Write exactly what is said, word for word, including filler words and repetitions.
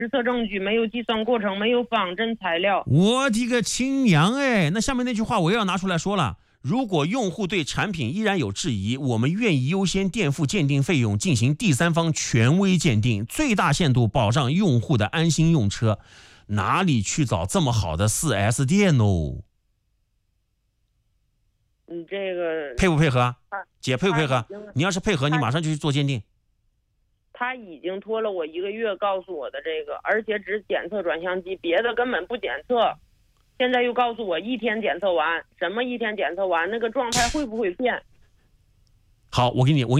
实测证据，没有计算过程，没有仿真材料。 我的个亲娘哎！那下面那句话我又要拿出来说了。如果用户对产品依然有质疑，我们愿意优先垫付鉴定费用，进行第三方权威鉴定，最大限度保障用户的安心用车。哪里去找这么好的 四 S 店哦？ 你这个配不配合？姐配不配合？你要是配合，你马上就去做鉴定。 他已经拖了我一个月，告诉我的这个，而且只检测转向机，别的根本不检测。现在又告诉我一天检测完，什么一天检测完，那个状态会不会变？ 好，我给你，我。